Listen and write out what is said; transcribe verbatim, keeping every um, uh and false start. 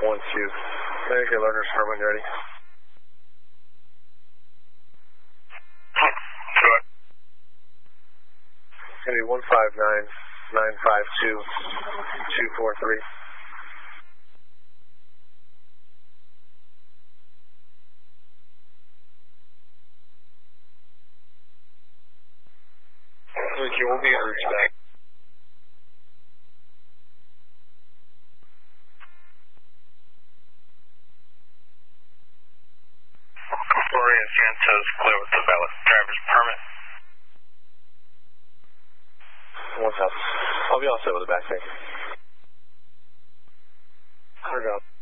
one two. Medicare learners, firm when ready. Sure. It's going to be one five nine nine five two two four three. You will be in route back. Gloria Santos clear with the valid driver's permit. One thousand. I'll be all set with the back, thank you. Hard up.